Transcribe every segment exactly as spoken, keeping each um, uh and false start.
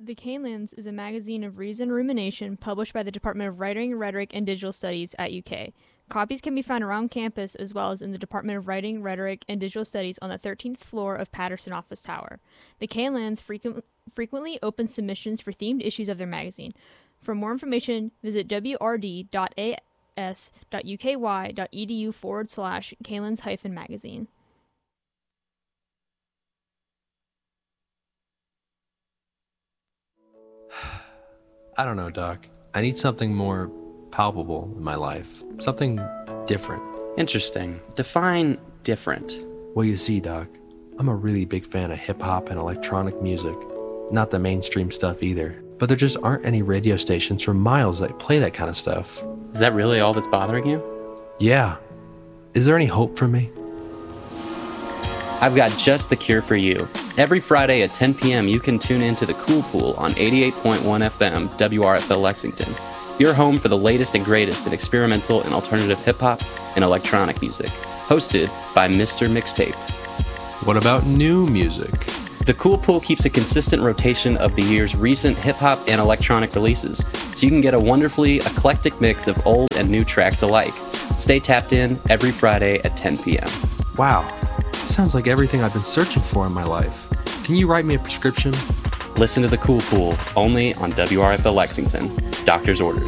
The Canelands is a magazine of reason and rumination published by the Department of Writing, Rhetoric, and Digital Studies at U K. Copies can be found around campus as well as in the Department of Writing, Rhetoric, and Digital Studies on the thirteenth floor of Patterson Office Tower. The Canelands frequent, frequently open submissions for themed issues of their magazine. For more information, visit wrd.as.uky.edu forward slash Canelands hyphen magazine. I don't know, Doc. I need something more palpable in my life. Something different. Interesting. Define different. Well, you see, Doc, I'm a really big fan of hip-hop and electronic music. Not the mainstream stuff either. But there just aren't any radio stations for miles that play that kind of stuff. Is that really all that's bothering you? Yeah. Is there any hope for me? I've got just the cure for you. Every Friday at ten p.m. you can tune into the Cool Pool on eighty-eight point one F M W R F L Lexington. Your home for the latest and greatest in experimental and alternative hip-hop and electronic music. Hosted by Mister Mixtape. What about new music? The Cool Pool keeps a consistent rotation of the year's recent hip-hop and electronic releases, so you can get a wonderfully eclectic mix of old and new tracks alike. Stay tapped in every Friday at ten p.m. Wow. Sounds like everything I've been searching for in my life. Can you write me a prescription? Listen to the Cool Pool, only on W R F L Lexington. Doctor's orders.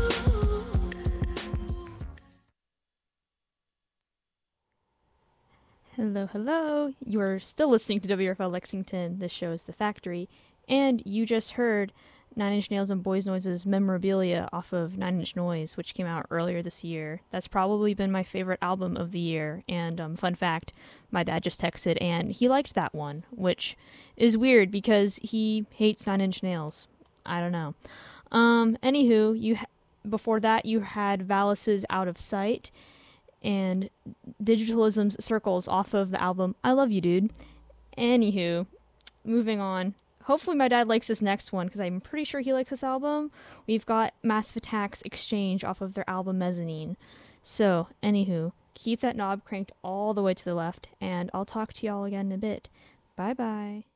Hello, hello. You are still listening to W R F L Lexington. This show is The Factory. And you just heard Nine Inch Nails and Boys Noise's Memorabilia off of Nine Inch Noise, which came out earlier this year. That's probably been my favorite album of the year. And um, fun fact, my dad just texted and he liked that one, which is weird because he hates Nine Inch Nails. I don't know. Um, anywho, you ha- before that you had Valis's Out of Sight and Digitalism's Circles off of the album I Love You, Dude. Anywho, moving on. Hopefully my dad likes this next one, because I'm pretty sure he likes this album. We've got Massive Attack's Exchange off of their album Mezzanine. So, anywho, keep that knob cranked all the way to the left, and I'll talk to y'all again in a bit. Bye-bye.